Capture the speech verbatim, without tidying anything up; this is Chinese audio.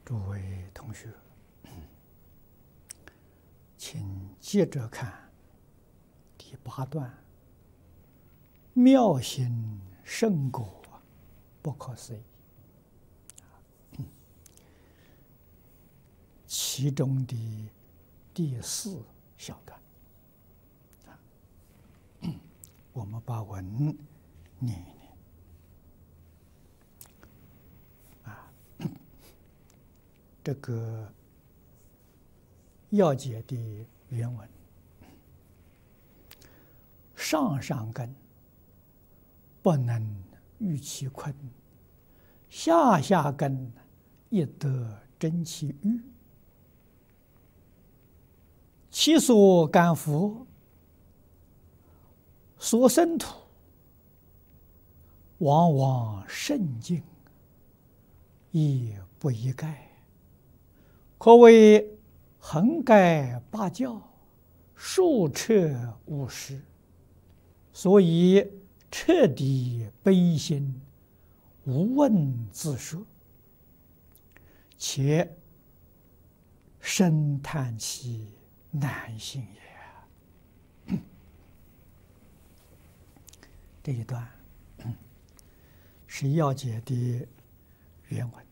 诸位同学，请接着看第八段。妙行胜果，不可思议。其中的第四小段，我们把文念一念。啊，这个要解的原文：上上根不能喻其坤，下下根亦得真其欲。其所感佛，所生土，往往甚境，亦不一概，可谓横盖八教，数彻无实。所以彻底悲心，无问自说，且深叹其难行也。这一段是要解的原文。